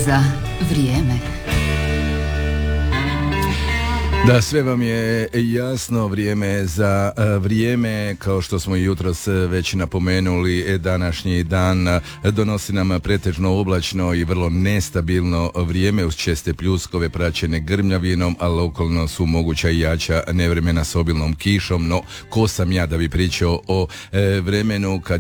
za vrijeme. Da, sve vam je jasno, vrijeme za vrijeme, kao što smo jutros već napomenuli, današnji dan donosi nam pretežno oblačno i vrlo nestabilno vrijeme uz česte pljuskove praćene grmljavinom, a lokalno su moguća i jača nevremena s obilnom kišom. No, ko sam ja da bi pričao o vremenu kad